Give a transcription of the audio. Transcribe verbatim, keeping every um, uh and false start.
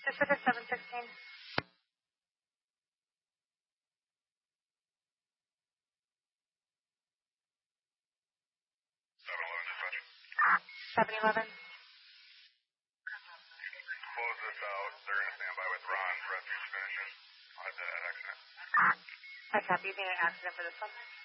Pacific seven sixteen. seven eleven. Close this out. They're going to stand by with Ron. Refuge finishing. I'll head to that accident. I copy. You think an accident for this one?